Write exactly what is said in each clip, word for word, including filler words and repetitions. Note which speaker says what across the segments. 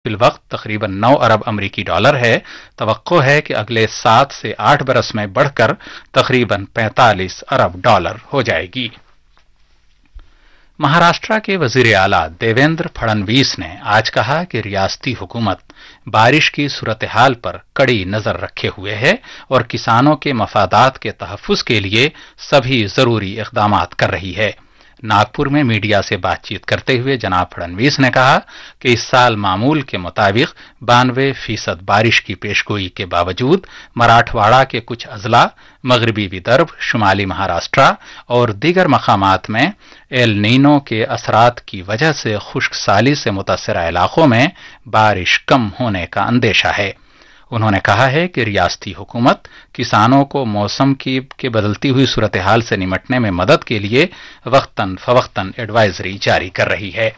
Speaker 1: فی الوقت تقریباً نو ارب امریکی ڈالر ہے۔ توقع ہے کہ اگلے سات سے آٹھ برس میں بڑھ کر تقریباً پینتالیس ارب ڈالر ہو جائے گی۔ مہاراشٹرا کے وزیر اعلیٰ دیویندر پھڑنویس نے آج کہا کہ ریاستی حکومت بارش کی صورتحال پر کڑی نظر رکھے ہوئے ہے اور کسانوں کے مفادات کے تحفظ کے لیے سبھی ضروری اقدامات کر رہی ہے۔ ناگپور میں میڈیا سے بات چیت کرتے ہوئے جناب پھڑنویس نے کہا کہ اس سال معمول کے مطابق بانوے فیصد بارش کی پیشگوئی کے باوجود مراٹھواڑہ کے کچھ اضلاع، مغربی ودربھ، شمالی مہاراشٹرا اور دیگر مقامات میں ایل نینو کے اثرات کی وجہ سے خشک سالی سے متاثرہ علاقوں میں بارش کم ہونے کا اندیشہ ہے۔ انہوں نے کہا ہے کہ ریاستی حکومت کسانوں کو موسم کی کے بدلتی ہوئی صورتحال سے نمٹنے میں مدد کے لیے وقتاً فوقتاً ایڈوائزری جاری کر رہی ہے۔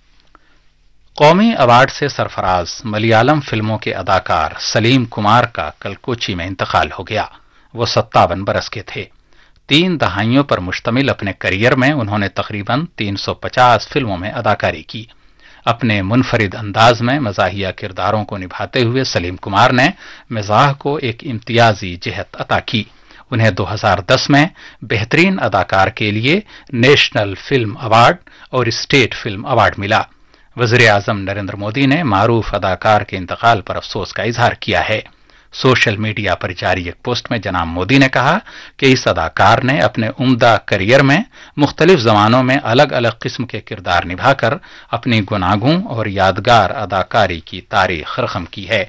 Speaker 1: قومی ایوارڈ سے سرفراز ملیالم فلموں کے اداکار سلیم کمار کا کل کوچی میں انتقال ہو گیا۔ وہ ستاون برس کے تھے۔ تین دہائیوں پر مشتمل اپنے کیریئر میں انہوں نے تقریباً تین سو پچاس فلموں میں اداکاری کی۔ اپنے منفرد انداز میں مزاحیہ کرداروں کو نبھاتے ہوئے سلیم کمار نے مزاح کو ایک امتیازی جہت عطا کی۔ انہیں دو ہزار دس میں بہترین اداکار کے لیے نیشنل فلم ایوارڈ اور اسٹیٹ فلم ایوارڈ ملا۔ وزیر اعظم نریندر مودی نے معروف اداکار کے انتقال پر افسوس کا اظہار کیا ہے۔ سوشل میڈیا پر جاری ایک پوسٹ میں جناب مودی نے کہا کہ اس اداکار نے اپنے عمدہ کیریئر میں مختلف زمانوں میں الگ الگ قسم کے کردار نبھا کر اپنی گناگوں اور یادگار اداکاری کی تاریخ رقم کی ہے۔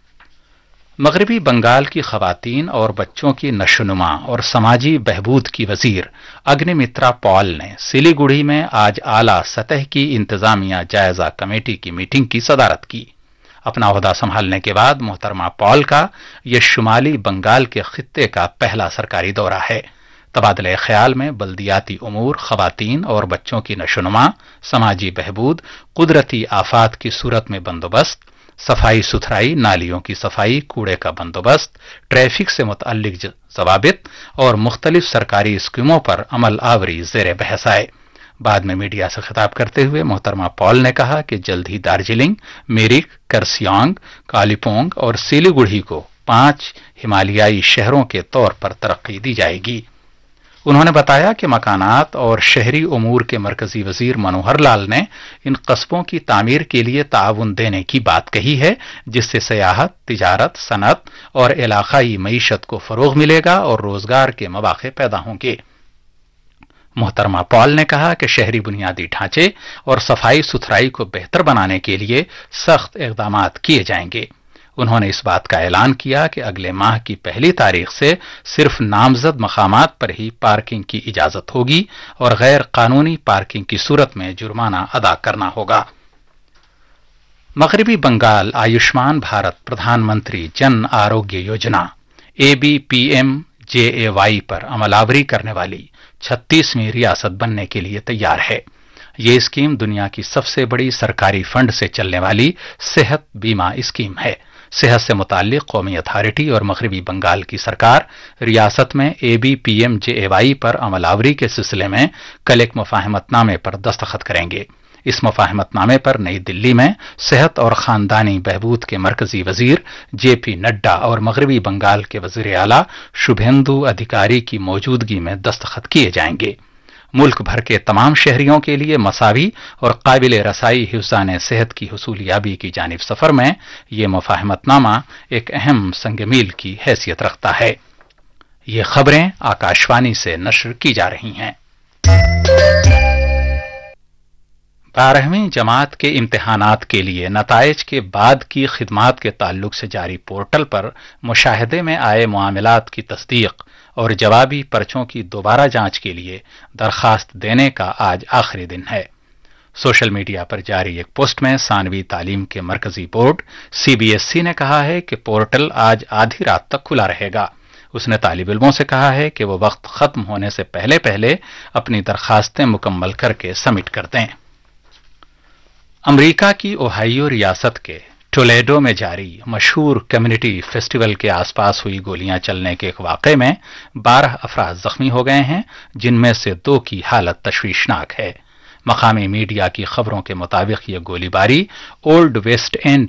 Speaker 1: مغربی بنگال کی خواتین اور بچوں کی نشوونما اور سماجی بہبود کی وزیر اگنی مترا پال نے سیلی گوڑھی میں آج اعلیٰ سطح کی انتظامیہ جائزہ کمیٹی کی میٹنگ کی صدارت کی۔ اپنا عہدہ سنبھالنے کے بعد محترمہ پال کا یہ شمالی بنگال کے خطے کا پہلا سرکاری دورہ ہے۔ تبادلہ خیال میں بلدیاتی امور، خواتین اور بچوں کی نشوونما، سماجی بہبود، قدرتی آفات کی صورت میں بندوبست، صفائی ستھرائی، نالیوں کی صفائی، کوڑے کا بندوبست، ٹریفک سے متعلق ضوابط اور مختلف سرکاری اسکیموں پر عمل آوری زیر بحث آئے۔ بعد میں میڈیا سے خطاب کرتے ہوئے محترمہ پال نے کہا کہ جلد ہی دارجلنگ، میرک، کرسیانگ، کالیپونگ اور سیلی گوڑھی کو پانچ ہمالیائی شہروں کے طور پر ترقی دی جائے گی۔ انہوں نے بتایا کہ مکانات اور شہری امور کے مرکزی وزیر منوہر لال نے ان قصبوں کی تعمیر کے لیے تعاون دینے کی بات کہی ہے، جس سے سیاحت، تجارت، صنعت اور علاقائی معیشت کو فروغ ملے گا اور روزگار کے مواقع پیدا ہوں گے۔ محترمہ پال نے کہا کہ شہری بنیادی ڈھانچے اور صفائی ستھرائی کو بہتر بنانے کے لیے سخت اقدامات کیے جائیں گے۔ انہوں نے اس بات کا اعلان کیا کہ اگلے ماہ کی پہلی تاریخ سے صرف نامزد مقامات پر ہی پارکنگ کی اجازت ہوگی اور غیر قانونی پارکنگ کی صورت میں جرمانہ ادا کرنا ہوگا۔ مغربی بنگال آیوشمان بھارت پردھان منتری جن آروگیہ یوجنا اے بی پی ایم جے اے وائی پر عمل آوری کرنے والی چھتیسویں ریاست بننے کے لیے تیار ہے۔ یہ اسکیم دنیا کی سب سے بڑی سرکاری فنڈ سے چلنے والی صحت بیمہ اسکیم ہے۔ صحت سے متعلق قومی اتھارٹی اور مغربی بنگال کی سرکار ریاست میں اے بی پی ایم جے اے وائی پر عمل آوری کے سلسلے میں کل ایک مفاہمت نامے پر دستخط کریں گے۔ اس مفاہمت نامے پر نئی دلی میں صحت اور خاندانی بہبود کے مرکزی وزیر جے پی نڈا اور مغربی بنگال کے وزیر اعلیٰ شبھیندو ادھیکاری کی موجودگی میں دستخط کیے جائیں گے۔ ملک بھر کے تمام شہریوں کے لیے مساوی اور قابل رسائی حفظان صحت کی حصولیابی کی جانب سفر میں یہ مفاہمت نامہ ایک اہم سنگ میل کی حیثیت رکھتا ہے۔ یہ خبریں آکاشوانی سے نشر کی جا رہی ہیں۔ بارہویں جماعت کے امتحانات کے لیے نتائج کے بعد کی خدمات کے تعلق سے جاری پورٹل پر مشاہدے میں آئے معاملات کی تصدیق اور جوابی پرچوں کی دوبارہ جانچ کے لیے درخواست دینے کا آج آخری دن ہے۔ سوشل میڈیا پر جاری ایک پوسٹ میں ثانوی تعلیم کے مرکزی board C B S E نے کہا ہے کہ پورٹل آج آدھی رات تک کھلا رہے گا۔ اس نے طالب علموں سے کہا ہے کہ وہ وقت ختم ہونے سے پہلے پہلے اپنی درخواستیں مکمل کر کے سبمٹ کر دیں۔ امریکہ کی اوہائیو ریاست کے ٹولیڈو میں جاری مشہور کمیونٹی فیسٹیول کے آس پاس ہوئی گولیاں چلنے کے ایک واقعے میں بارہ افراد زخمی ہو گئے ہیں، جن میں سے دو کی حالت تشویشناک ہے۔ مقامی میڈیا کی خبروں کے مطابق یہ گولی باری اولڈ ویسٹ اینڈ